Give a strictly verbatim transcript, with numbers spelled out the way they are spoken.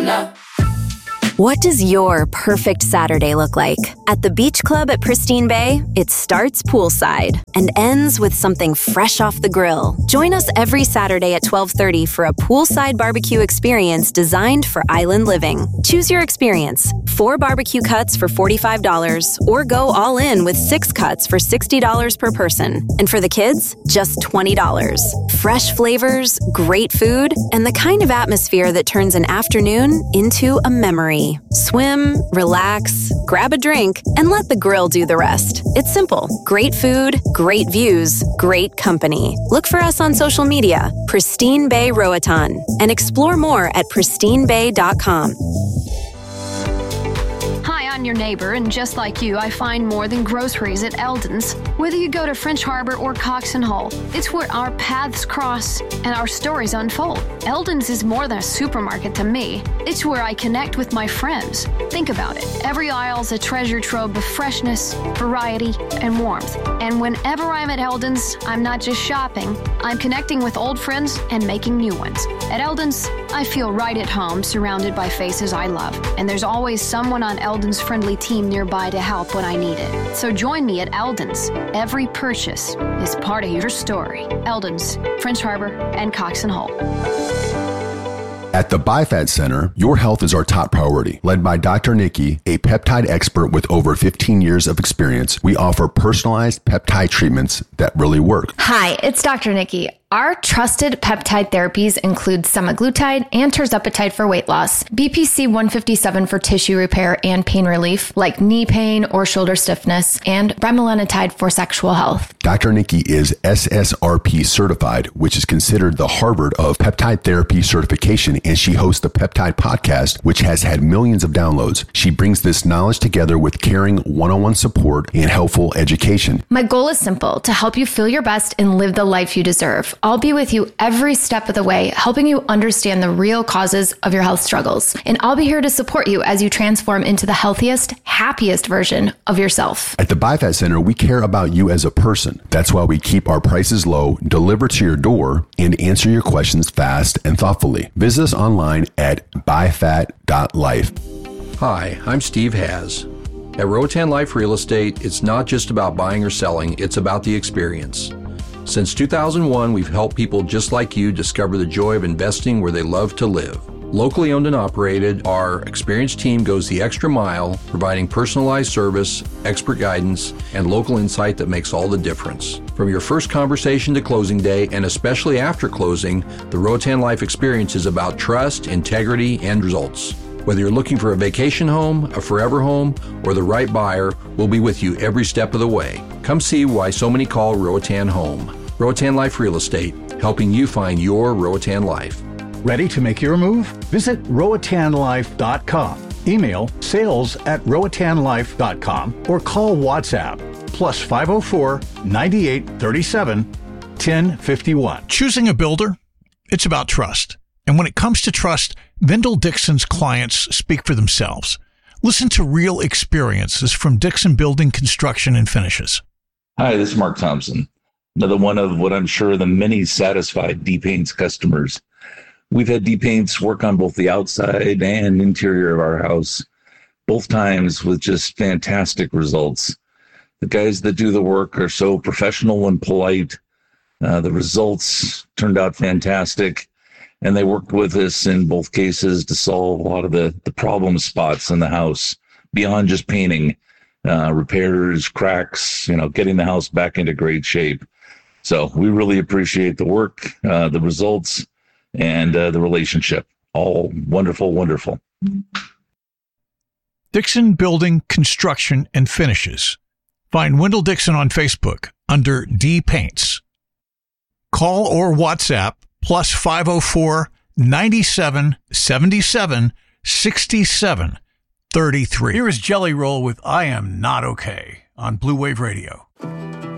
na. What does your perfect Saturday look like? At the Beach Club at Pristine Bay, it starts poolside and ends with something fresh off the grill. Join us every Saturday at twelve thirty for a poolside barbecue experience designed for island living. Choose your experience. Four barbecue cuts for forty-five dollars or go all in with six cuts for sixty dollars per person. And for the kids, just twenty dollars. Fresh flavors, great food, and the kind of atmosphere that turns an afternoon into a memory. Swim, relax, grab a drink, and let the grill do the rest. It's simple. Great food, great views, great company. Look for us on social media, Pristine Bay Roatan, and explore more at pristine bay dot com. Hi, I'm your neighbor, and just like you, I find more than groceries at Eldon's. Whether you go to French Harbor or Cox and Hull, it's where our paths cross and our stories unfold. Eldon's is more than a supermarket to me. It's where I connect with my friends. Think about it. Every aisle's a treasure trove of freshness, variety, and warmth. And whenever I'm at Eldon's, I'm not just shopping. I'm connecting with old friends and making new ones. At Eldon's, I feel right at home, surrounded by faces I love. And there's always someone on Eldon's friendly team nearby to help when I need it. So join me at Eldon's. Every purchase is part of your story. Eldon's, French Harbor, and Cox and Hull. At the BiFAT Center, your health is our top priority. Led by Doctor Nikki, a peptide expert with over fifteen years of experience, we offer personalized peptide treatments that really work. Hi, it's Doctor Nikki. Our trusted peptide therapies include semaglutide and tirzepatide for weight loss, B P C one fifty-seven for tissue repair and pain relief, like knee pain or shoulder stiffness, and bremelanotide for sexual health. Doctor Nikki is S S R P certified, which is considered the Harvard of peptide therapy certification, and she hosts the Peptide Podcast, which has had millions of downloads. She brings this knowledge together with caring one-on-one support and helpful education. My goal is simple, to help you feel your best and live the life you deserve. I'll be with you every step of the way, helping you understand the real causes of your health struggles. And I'll be here to support you as you transform into the healthiest, happiest version of yourself. At the BiFAT Center, we care about you as a person. That's why we keep our prices low, deliver to your door, and answer your questions fast and thoughtfully. Visit us online at bifat dot life. Hi, I'm Steve Haz. At Roatan Life Real Estate, it's not just about buying or selling, it's about the experience. Since two thousand one, we've helped people just like you discover the joy of investing where they love to live. Locally owned and operated, our experienced team goes the extra mile, providing personalized service, expert guidance, and local insight that makes all the difference. From your first conversation to closing day, and especially after closing, the Roatan Life experience is about trust, integrity, and results. Whether you're looking for a vacation home, a forever home, or the right buyer, we'll be with you every step of the way. Come see why so many call Roatan home. Roatan Life Real Estate, helping you find your Roatan life. Ready to make your move? Visit roatan life dot com. Email sales at roatan life dot com or call WhatsApp plus five oh four, nine eight three seven, one oh five one. Choosing a builder, it's about trust. And when it comes to trust, Vendel Dixon's clients speak for themselves. Listen to real experiences from Dixon Building Construction and Finishes. Hi, this is Mark Thompson, another one of what I'm sure the many satisfied D-Paints customers. We've had D-Paints work on both the outside and interior of our house, both times with just fantastic results. The guys that do the work are so professional and polite. Uh, the results turned out fantastic. And they worked with us in both cases to solve a lot of the, the problem spots in the house beyond just painting, uh, repairs, cracks, you know, getting the house back into great shape. So we really appreciate the work, uh, the results, and uh, the relationship. All wonderful, wonderful. Dixon Building Construction and Finishes. Find Wendell Dixon on Facebook under D Paints. Call or WhatsApp plus five oh four, nine seven, seven seven, six seven three three. Here is Jelly Roll with I Am Not Okay on Blue Wave Radio.